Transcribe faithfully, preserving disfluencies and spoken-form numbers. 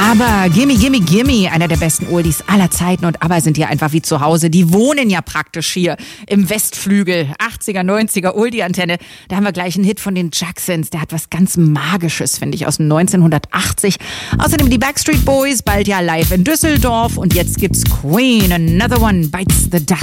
Aber Gimme, Gimme, Gimme, einer der besten Oldies aller Zeiten, und ABBA sind hier einfach wie zu Hause. Die wohnen ja praktisch hier im Westflügel. achtziger, neunziger Oldie-Antenne. Da haben wir gleich einen Hit von den Jacksons. Der hat was ganz Magisches, finde ich, aus dem neunzehnhundertachtzig. Außerdem die Backstreet Boys, bald ja live in Düsseldorf. Und jetzt gibt's Queen, Another One Bites the Dust.